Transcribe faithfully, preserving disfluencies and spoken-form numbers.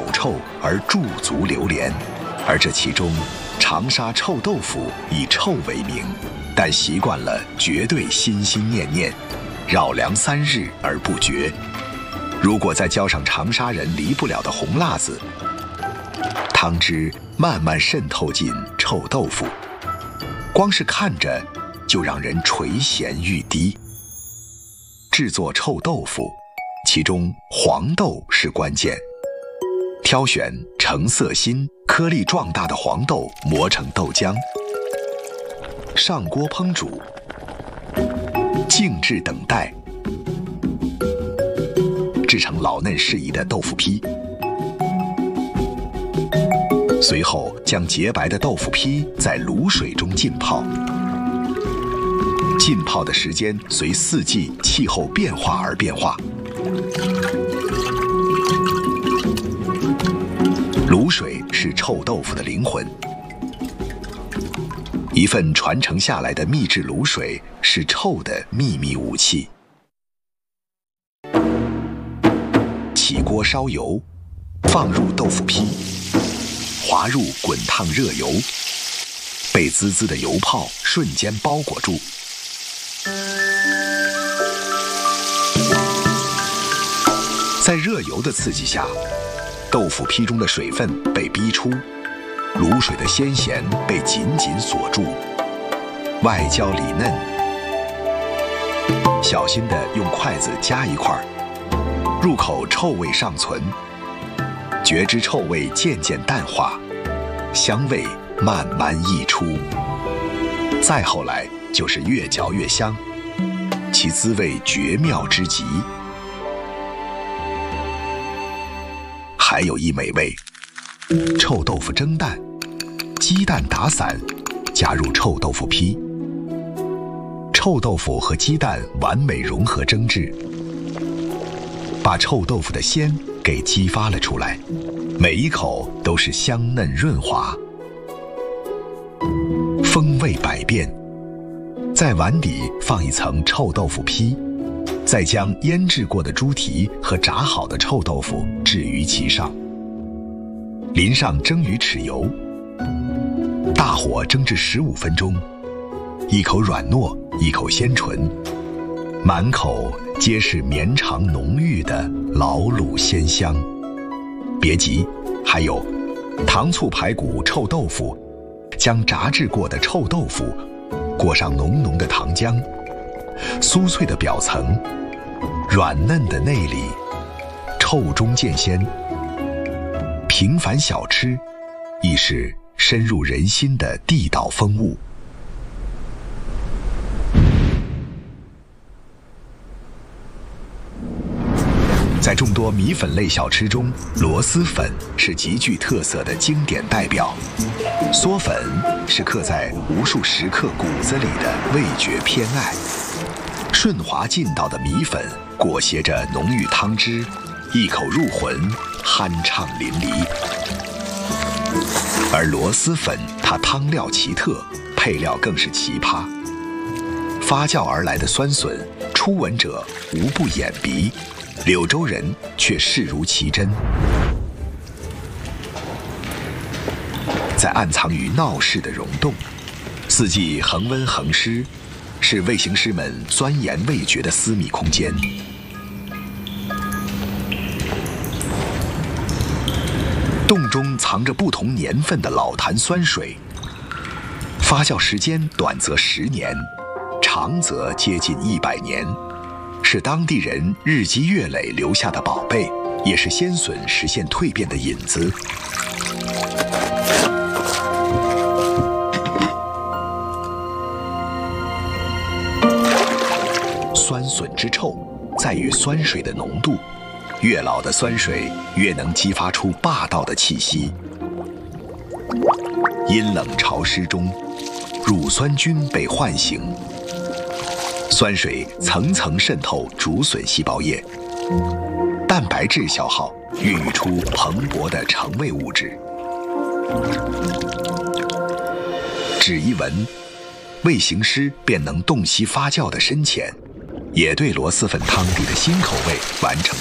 口臭而驻足流连，而这其中，长沙臭豆腐以臭为名，但习惯了绝对心心念念，扰粮三日而不绝。如果再浇上长沙人离不了的红辣子，汤汁慢慢渗透进臭豆腐，光是看着就让人垂涎欲滴。制作臭豆腐，其中黄豆是关键。挑选成色新、颗粒壮大的黄豆，磨成豆浆，上锅烹煮，静置等待，制成老嫩适宜的豆腐坯。随后将洁白的豆腐坯在卤水中浸泡，浸泡的时间随四季气候变化而变化。卤水是臭豆腐的灵魂，一份传承下来的秘制卤水是臭的秘密武器。起锅烧油，放入豆腐坯，滑入滚烫热油，被滋滋的油泡瞬间包裹住。在热油的刺激下，豆腐坯中的水分被逼出，卤水的鲜咸被紧紧锁住，外焦里嫩。小心地用筷子夹一块，入口臭味尚存，觉知臭味渐渐淡化，香味慢慢溢出。再后来就是越嚼越香，其滋味绝妙之极。还有一美味，臭豆腐蒸蛋，鸡蛋打散，加入臭豆腐坯，臭豆腐和鸡蛋完美融合蒸制，把臭豆腐的鲜给激发了出来，每一口都是香嫩润滑，风味百变。在碗底放一层臭豆腐坯，再将腌制过的猪蹄和炸好的臭豆腐置于其上，淋上蒸鱼豉油，大火蒸至十五分钟，一口软糯，一口鲜醇，满口皆是绵长浓郁的老卤鲜香。别急，还有糖醋排骨臭豆腐，将炸制过的臭豆腐裹上浓浓的糖浆，酥脆的表层，软嫩的内里，臭中见鲜。平凡小吃，亦是深入人心的地道风物。在众多米粉类小吃中，螺蛳粉是极具特色的经典代表。嗦粉是刻在无数食客骨子里的味觉偏爱。顺滑劲道的米粉裹挟着浓郁汤汁，一口入魂，酣畅淋漓。而螺蛳粉它汤料奇特，配料更是奇葩。发酵而来的酸笋，初闻者无不眼鼻，柳州人却视如奇珍。在暗藏于闹市的溶洞，四季恒温恒湿，是味行师们钻研味觉的私密空间。洞中藏着不同年份的老坛酸水，发酵时间短则十年，长则接近一百年，是当地人日积月累留下的宝贝，也是鲜笋实现蜕变的引子。酸笋之臭在于酸水的浓度，越老的酸水越能激发出霸道的气息。阴冷潮湿中，乳酸菌被唤醒，酸水层层渗透竹笋细胞液，蛋白质消耗，孕育出蓬勃的成味物质。只一闻，味行师便能洞悉发酵的深浅，也对螺蛳粉汤底的新口味完成